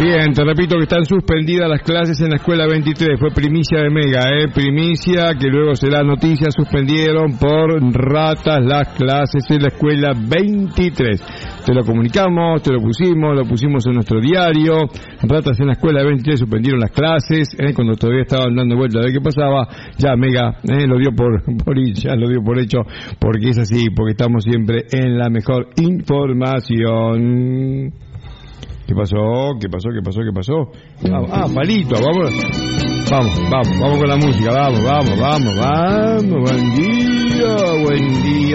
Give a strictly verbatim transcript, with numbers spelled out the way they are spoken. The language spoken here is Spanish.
Bien, te repito que están suspendidas las clases en la escuela veintitrés. Fue primicia de Mega, eh, primicia, que luego será noticia. Suspendieron por ratas las clases en la escuela veintitrés. Te lo comunicamos, te lo pusimos, lo pusimos en nuestro diario. Ratas en la escuela veintitrés suspendieron las clases, eh, cuando todavía estaban dando vueltas a ver qué pasaba. Ya Mega eh, lo dio por, por ya lo dio por hecho, porque es así, porque estamos siempre en la mejor información. ¿Qué pasó? ¿Qué pasó? ¿Qué pasó? ¿Qué pasó? Ah, palito, vamos. Vamos, vamos, vamos con la música, vamos, vamos, vamos, vamos. Buen día, buen día.